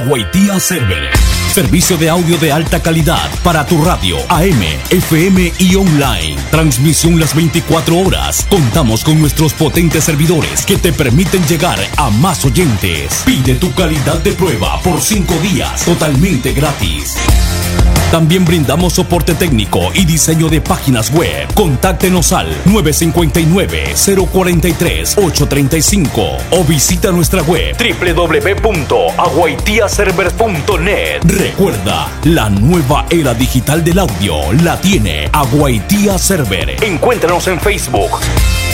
Aguaitía Server. Servicio de audio de alta calidad para tu radio, AM, FM y online. Transmisión las 24 horas. Contamos con nuestros potentes servidores que te permiten llegar a más oyentes. Pide tu calidad de prueba por 5 días, totalmente gratis. También brindamos soporte técnico y diseño de páginas web. Contáctenos al 959-043-835 o visita nuestra web www.aguaitiaserver.net. Recuerda, la nueva era digital del audio la tiene Aguaitía Server. Encuéntranos en Facebook.